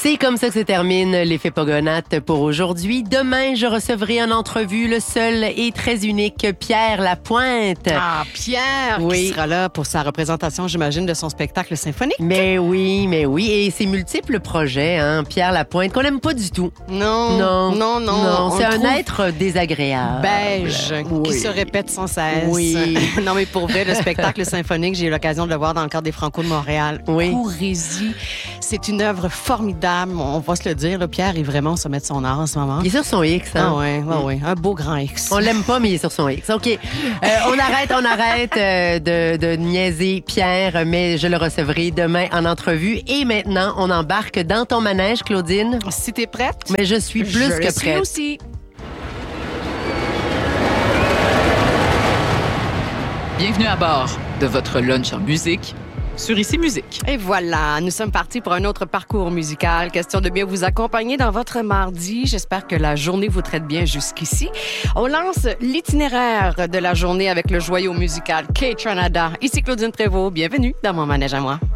C'est comme ça que se termine l'effet Pogonate pour aujourd'hui. Demain, je recevrai en entrevue le seul et très unique Pierre Lapointe. Ah, Pierre, oui, qui sera là pour sa représentation, j'imagine, de son spectacle symphonique. Mais oui. Et ses multiples projets, hein, Pierre Lapointe, qu'on n'aime pas du tout. Non. C'est un être désagréable. Beige, qui se répète sans cesse. Oui. Non, mais pour vrai, le spectacle symphonique, j'ai eu l'occasion de le voir dans le cadre des Franco de Montréal. Oui. Courez-y. C'est une œuvre formidable. On va se le dire, là, Pierre est vraiment au sommet de son art en ce moment. Il est sur son X. Hein? Ah ouais. Un beau grand X. On l'aime pas, mais il est sur son X. OK. On arrête de niaiser Pierre, mais je le recevrai demain en entrevue. Et maintenant, on embarque dans ton manège, Claudine. Si t'es prête? Mais je suis plus que prête. Je suis aussi. Bienvenue à bord de votre lunch en musique sur Ici Musique. Et voilà, nous sommes partis pour un autre parcours musical. Question de bien vous accompagner dans votre mardi. J'espère que la journée vous traite bien jusqu'ici. On lance l'itinéraire de la journée avec le joyau musical K-Tronada. Ici Claudine Prévost. Bienvenue dans mon manège à moi.